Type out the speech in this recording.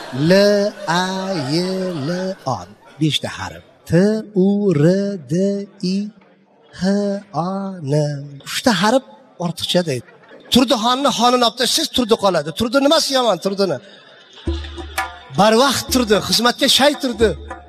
L A Y L A 5 ta harf. T U R D I H A N 3 ta harf ortiqcha deydi. Turdixonni xonini olib tashlasangiz turdi qoladi. Turdi nimasi yomon turdini? Barvaqt turdi, xizmatga shay turdi.